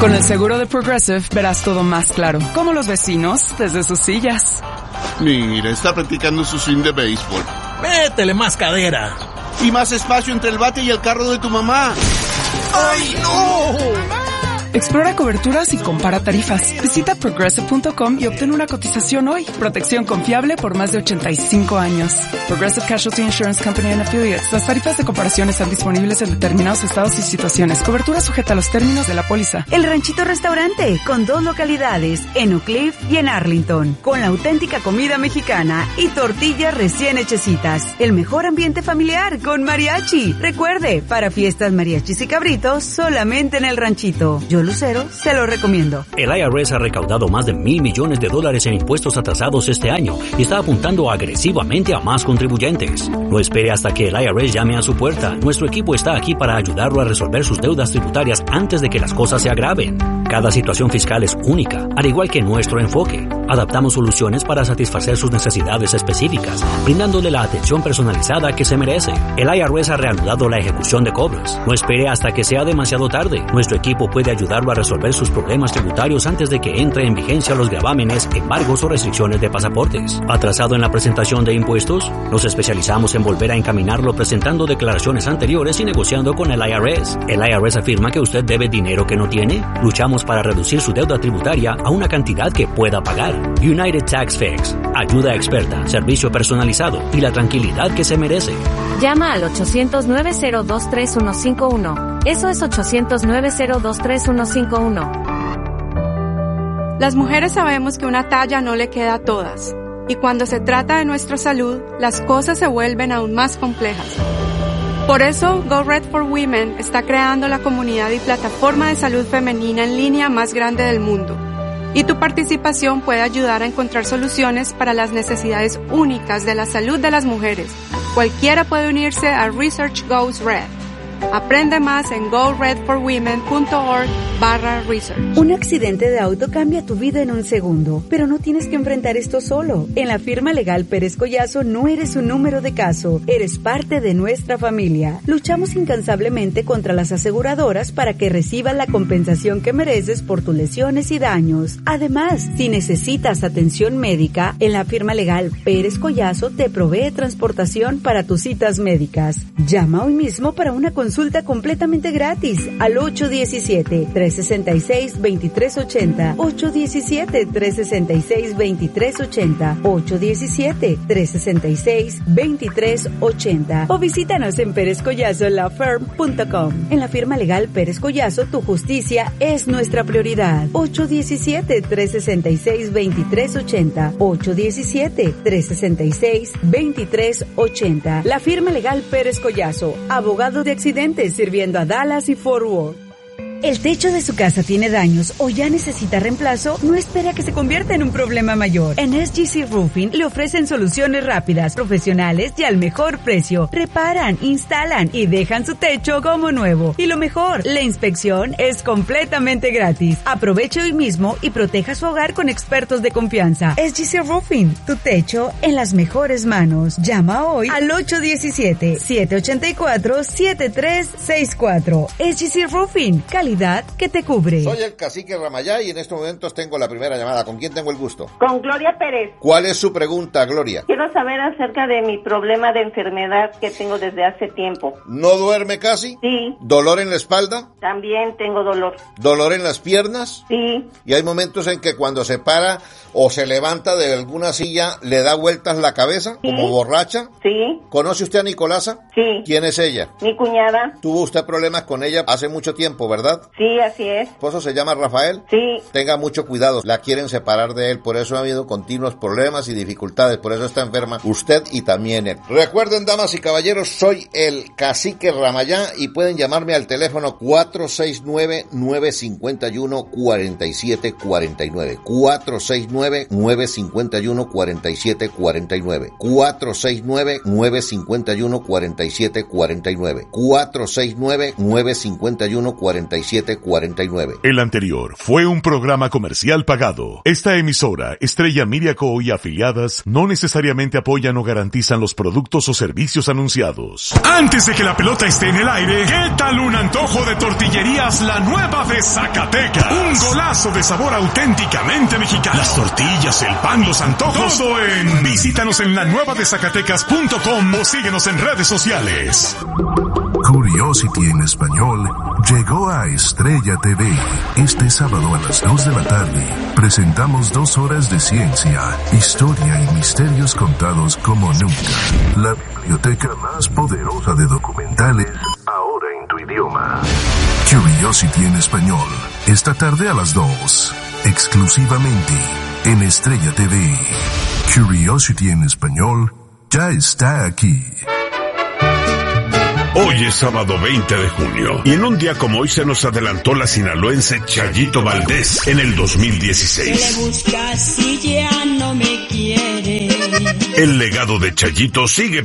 Con el seguro de Progressive verás todo más claro, como los vecinos desde sus sillas. Mira, está practicando su swing de béisbol. Métele más cadera. Y más espacio entre el bate y el carro de tu mamá. ¡Ay, no! Explora coberturas y compara tarifas. Visita Progressive.com y obtén una cotización hoy. Protección confiable por más de 85 años. Progressive Casualty Insurance Company and Affiliates. Las tarifas de comparación están disponibles en determinados estados y situaciones. Cobertura sujeta a los términos de la póliza. El Ranchito Restaurante, con 2 localidades, en Oak Cliff y en Arlington, con la auténtica comida mexicana y tortillas recién hechecitas. El mejor ambiente familiar con mariachi. Recuerde, para fiestas, mariachis y cabritos, solamente en el Ranchito. Lucero, se lo recomiendo. El IRS ha recaudado más de $1,000 millones en impuestos atrasados este año y está apuntando agresivamente a más contribuyentes. No espere hasta que el IRS llame a su puerta. Nuestro equipo está aquí para ayudarlo a resolver sus deudas tributarias antes de que las cosas se agraven. Cada situación fiscal es única, al igual que nuestro enfoque. Adaptamos soluciones para satisfacer sus necesidades específicas, brindándole la atención personalizada que se merece. El IRS ha reanudado la ejecución de cobros. No espere hasta que sea demasiado tarde. Nuestro equipo puede ayudarlo a resolver sus problemas tributarios antes de que entre en vigencia los gravámenes, embargos o restricciones de pasaportes. ¿Atrasado en la presentación de impuestos? Nos especializamos en volver a encaminarlo presentando declaraciones anteriores y negociando con el IRS. ¿El IRS afirma que usted debe dinero que no tiene? Luchamos para reducir su deuda tributaria a una cantidad que pueda pagar. United Tax Fix. Ayuda experta, servicio personalizado y la tranquilidad que se merece. Llama al 800-902-3151. Eso es 800-902-3151. Las mujeres sabemos que una talla no le queda a todas. Y cuando se trata de nuestra salud, las cosas se vuelven aún más complejas. Por eso, Go Red for Women está creando la comunidad y plataforma de salud femenina en línea más grande del mundo. Y tu participación puede ayudar a encontrar soluciones para las necesidades únicas de la salud de las mujeres. Cualquiera puede unirse a Research Goes Red. Aprende más en goredforwomen.org/research. Un accidente de auto cambia tu vida en un segundo, pero no tienes que enfrentar esto solo. En la firma legal Pérez Collazo no eres un número de caso, eres parte de nuestra familia. Luchamos incansablemente contra las aseguradoras para que recibas la compensación que mereces por tus lesiones y daños. Además, si necesitas atención médica, en la firma legal Pérez Collazo te provee transportación para tus citas médicas. Llama hoy mismo para una consulta completamente gratis al 817-366-2380, 817-366-2380, 817-366-2380 o visítanos en perezcollazolawfirm.com. En la firma legal Pérez Collazo, tu justicia es nuestra prioridad. 817-366-2380, 817-366-2380. La firma legal Pérez Collazo, abogado de accidentes sirviendo a Dallas y Fort Worth. ¿El techo de su casa tiene daños o ya necesita reemplazo? No espere a que se convierta en un problema mayor. En SGC Roofing le ofrecen soluciones rápidas, profesionales y al mejor precio. Reparan, instalan y dejan su techo como nuevo. Y lo mejor, la inspección es completamente gratis. Aproveche hoy mismo y proteja su hogar con expertos de confianza. SGC Roofing, tu techo en las mejores manos. Llama hoy al 817-784-7364. SGC Roofing, calidad que te cubre. Soy el cacique Ramayá y en estos momentos tengo la primera llamada. ¿Con quién tengo el gusto? Con Gloria Pérez. ¿Cuál es su pregunta, Gloria? Quiero saber acerca de mi problema de enfermedad que tengo desde hace tiempo. ¿No duerme casi? Sí. ¿Dolor en la espalda? También tengo dolor. ¿Dolor en las piernas? Sí. Y hay momentos en que cuando se para o se levanta de alguna silla le da vueltas la cabeza, sí, como borracha. Sí. ¿Conoce usted a Nicolasa? Sí. ¿Quién es ella? Mi cuñada. ¿Tuvo usted problemas con ella hace mucho tiempo, verdad? Sí, así es. ¿Su esposo se llama Rafael? Sí. Tenga mucho cuidado, la quieren separar de él, por eso ha habido continuos problemas y dificultades, por eso está enferma usted y también él. Recuerden, damas y caballeros, soy el cacique Ramayá y pueden llamarme al teléfono 469-951-4749, 469-951-4749, 469-951-4749. 469-951-4749. 469-951-4749. El anterior fue un programa comercial pagado. Esta emisora, Estrella Media Co. y afiliadas, no necesariamente apoyan o garantizan los productos o servicios anunciados. Antes de que la pelota esté en el aire, ¿qué tal un antojo de tortillerías La Nueva de Zacatecas? Un golazo de sabor auténticamente mexicano. Las tortillas, el pan, los antojos, todo en... Visítanos en lanuevadezacatecas.com o síguenos en redes sociales. Curiosity en español llegó a Estrella TV. Este sábado a las 2 de la tarde presentamos 2 horas de ciencia, historia y misterios contados como nunca. La biblioteca más poderosa de documentales, ahora en tu idioma. Curiosity en español, esta tarde a las 2, exclusivamente en Estrella TV. Curiosity en español ya está aquí. Hoy es sábado 20 de junio y en un día como hoy se nos adelantó la sinaloense Chayito Valdés en el 2016. ¿Qué le buscas si ya no me quiere? El legado de Chayito sigue